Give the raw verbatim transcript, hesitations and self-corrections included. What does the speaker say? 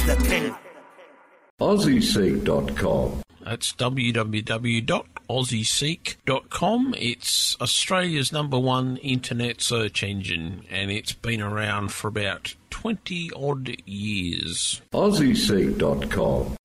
the king. Aussie Seek dot com. That's w w w dot aussie seek dot com. It's Australia's number one internet search engine, and it's been around for about twenty odd years. Aussie Seek dot com.